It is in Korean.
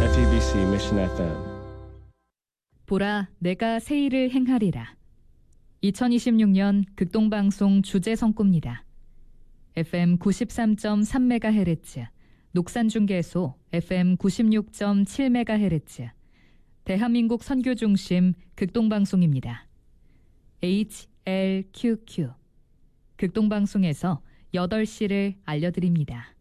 FEBC Mission FM. 보라, 내가 새 일을 행하리라. 2026년 극동방송 주제 선구입니다. FM 93.3MHz, 녹산중계소 FM 96.7MHz, 대한민국 선교중심 극동방송입니다. HLQQ, 극동방송에서 8시를 알려드립니다.